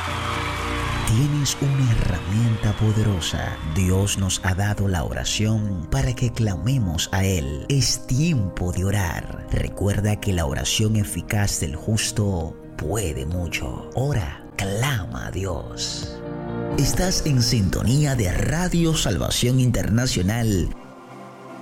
Tienes una herramienta poderosa. Dios nos ha dado la oración para que clamemos a Él. Es tiempo de orar. Recuerda que la oración eficaz del justo puede mucho. Ora, clama a Dios. Estás en sintonía de Radio Salvación Internacional